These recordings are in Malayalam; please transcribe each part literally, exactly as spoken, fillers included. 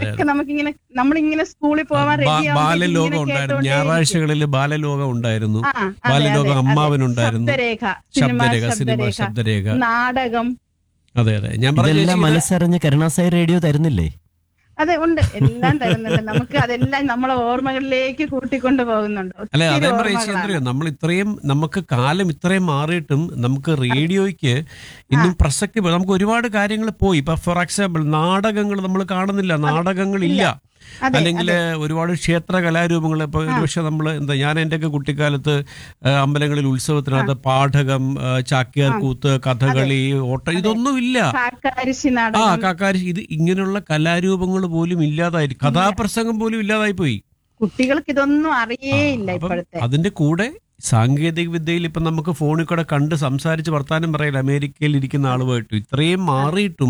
അതൊക്കെ നമുക്കിങ്ങനെ നമ്മളിങ്ങനെ സ്കൂളിൽ പോവാൻ റെഡി ബാലലോകം ഉണ്ടായിരുന്നു, ഞായറാഴ്ചകളിൽ ബാലലോകം ഉണ്ടായിരുന്നു, ബാലലോകം അമ്മാവനുണ്ടായിരുന്നു, ശബ്ദരേഖ, ശബ്ദരേഖ സിനിമ, ശബ്ദരേഖ, നാടകം. അതെ അതെ, ഞാൻ പറഞ്ഞു മനസ്സറിഞ്ഞ് കരുണാസായി റേഡിയോ തരുന്നില്ലേ? അതെ ഉണ്ട്, എല്ലാം തരുന്നുണ്ട് നമുക്ക്. അതെല്ലാം നമ്മളെ ഓർമ്മകളിലേക്ക് കൂട്ടിക്കൊണ്ട് പോകുന്നുണ്ട്. അല്ലെ, അതേ പറയുക, നമ്മൾ ഇത്രയും നമുക്ക് കാലം ഇത്രയും മാറിയിട്ടും നമുക്ക് റേഡിയോയ്ക്ക് ഇന്നും പ്രസക്തി. നമുക്ക് ഒരുപാട് കാര്യങ്ങൾ പോയി. ഇപ്പൊ ഫോർ എക്സാമ്പിൾ നാടകങ്ങൾ നമ്മൾ കാണുന്നില്ല, നാടകങ്ങളില്ല. അല്ലെങ്കിൽ ഒരുപാട് ക്ഷേത്ര കലാരൂപങ്ങൾ. ഇപ്പൊ ഒരുപക്ഷെ നമ്മൾ എന്താ, ഞാൻ എൻ്റെ ഒക്കെ കുട്ടിക്കാലത്ത് അമ്പലങ്ങളിൽ ഉത്സവത്തിനകത്ത് പാഠകം, ചാക്യാർ കൂത്ത്, കഥകളി, ഓട്ടം, ഇതൊന്നും ഇല്ല. ആ കാക്കാരിശി, ഇത് ഇങ്ങനെയുള്ള കലാരൂപങ്ങൾ പോലും ഇല്ലാതായി, കഥാപ്രസംഗം പോലും ഇല്ലാതായി പോയി. കുട്ടികൾക്ക് ഇതൊന്നും അറിയേയില്ല. ഇപ്പോഴത്തെ അതിന്റെ കൂടെ സാങ്കേതിക വിദ്യയിൽ ഇപ്പൊ നമുക്ക് ഫോണിൽ കൂടെ കണ്ട് സംസാരിച്ച് വർത്താനം പറയില്ല. അമേരിക്കയിൽ ഇരിക്കുന്ന ആളുമായിട്ട് ഇത്രയും മാറിയിട്ടും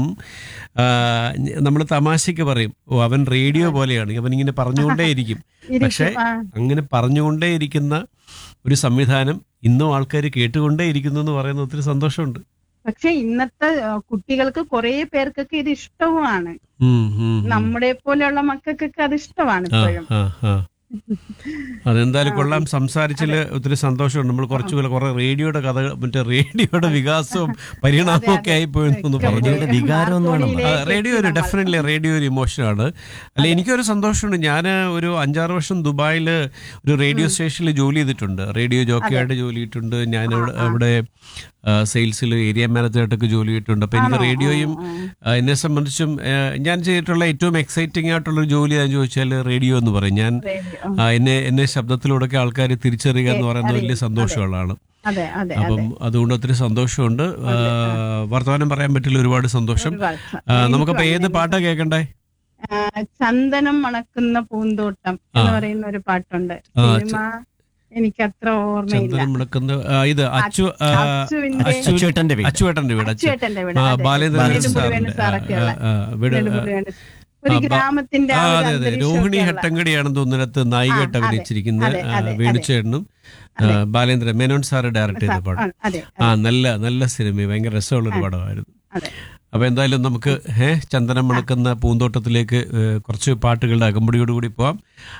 നമ്മൾ തമാശയ്ക്ക് പറയും, ഓ അവൻ റേഡിയോ പോലെയാണ്, അവൻ ഇങ്ങനെ പറഞ്ഞുകൊണ്ടേയിരിക്കും. പക്ഷെ അങ്ങനെ പറഞ്ഞുകൊണ്ടേയിരിക്കുന്ന ഒരു സംവിധാനം ഇന്നും ആൾക്കാർ കേട്ടുകൊണ്ടേ ഇരിക്കുന്നു എന്ന് പറയുന്ന ഒത്തിരി സന്തോഷമുണ്ട്. പക്ഷെ ഇന്നത്തെ കുട്ടികൾക്ക് കുറെ പേർക്കൊക്കെ ഇത് ഇഷ്ടവുമാണ്. നമ്മുടെ പോലെയുള്ള മക്കൾക്കൊക്കെ അത് ഇഷ്ടമാണ് ഇപ്പോഴും. അതെന്തായാലും കൊള്ളാം. സംസാരിച്ചില് ഒത്തിരി സന്തോഷമുണ്ട്. നമ്മൾ കുറച്ചുകൂടെ കുറെ റേഡിയോയുടെ കഥ, മറ്റേ റേഡിയോയുടെ വികാസവും പരിണാമവും ഒക്കെ ആയിപ്പോയെന്ന് പറഞ്ഞു. റേഡിയോ ഒരു ഡെഫിനറ്റ്ലി റേഡിയോ ഒരു ഇമോഷനാണ്. അല്ല, എനിക്കൊരു സന്തോഷമുണ്ട്. ഞാൻ ഒരു അഞ്ചാറ് വർഷം ദുബായിൽ ഒരു റേഡിയോ സ്റ്റേഷനിൽ ജോലി ചെയ്തിട്ടുണ്ട്. റേഡിയോ ജോക്കിയായിട്ട് ജോലി ചെയ്തിട്ടുണ്ട്. ഞാൻ അവിടെ സെയിൽസിൽ ഏരിയ മാനേജറായിട്ടൊക്കെ ജോലി ചെയ്തിട്ടുണ്ട്. അപ്പൊ എനിക്ക് റേഡിയോയും എന്നെ സംബന്ധിച്ചും ഞാൻ ചെയ്തിട്ടുള്ള ഏറ്റവും എക്സൈറ്റിംഗ് ആയിട്ടുള്ളൊരു ജോലി എന്ന് ചോദിച്ചാൽ റേഡിയോ എന്ന് പറയും. ഞാൻ എന്നെ എന്നെ ശബ്ദത്തിലൂടെയൊക്കെ ആൾക്കാർ തിരിച്ചറിയുക എന്ന് പറയുന്നത് വലിയ സന്തോഷമുള്ളതാണ്. അപ്പം അതുകൊണ്ട് ഒത്തിരി സന്തോഷമുണ്ട്. വർത്തമാനം പറയാൻ പറ്റില്ല, ഒരുപാട് സന്തോഷം. നമുക്കപ്പോ ഏത് പാട്ടാ കേൾക്കണ്ടേ? ചന്ദനം മണക്കുന്ന പൂന്തോട്ടം എന്ന് പറയുന്ന ഒരു പാട്ടുണ്ട്. എനിക്ക് അത്ര ഓർമ്മയില്ല. ഇത് അച്ചു അച്ചുവേട്ടന്റെ വീട്, അച്ചുവേട്ടന്റെ വീട്, ബാലേന്ദ്രൻ വീട്, ഒരു ഗ്രാമത്തിന്റെ. അതെ അതെ, രോഹിണി ഹെട്ടങ്കടിയാണെന്ന് തോന്നുന്നത് നായികയായിട്ട് അഭിനയിച്ചിരിക്കുന്നത്. വേണുചേട്ടനും ബാലേന്ദ്രൻ മേനോൻ സാറ് ഡയറക്ട് ചെയ്ത പടം. ആ നല്ല നല്ല സിനിമ, ഭയങ്കര രസമുള്ളൊരു പടമായിരുന്നു. അപ്പൊ എന്തായാലും നമുക്ക് ഏഹ് ചന്ദനം മണക്കുന്ന പൂന്തോട്ടത്തിലേക്ക് കുറച്ച് പാട്ടുകളുടെ അകമ്പടിയോടുകൂടി പോവാം.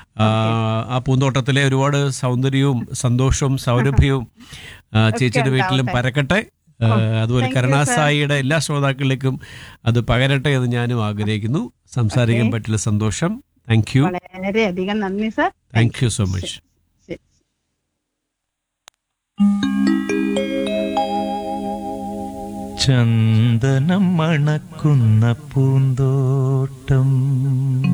ആ പൂന്തോട്ടത്തിലെ ഒരുപാട് സൗന്ദര്യവും സന്തോഷവും സൗരഭ്യവും ചേച്ചിയുടെ വീട്ടിലും പരക്കട്ടെ. അതുപോലെ കരുണാസായിയുടെ എല്ലാ ശ്രോതാക്കളിലേക്കും അത് പകരട്ടെ എന്ന് ഞാനും ആഗ്രഹിക്കുന്നു. സംസാരിക്കാൻ പറ്റില്ല, സന്തോഷം. താങ്ക് യു, വളരെയധികം നന്ദി sir. Thank you so much. ചന്ദനം മണക്കുന്ന പൂന്തോട്ടം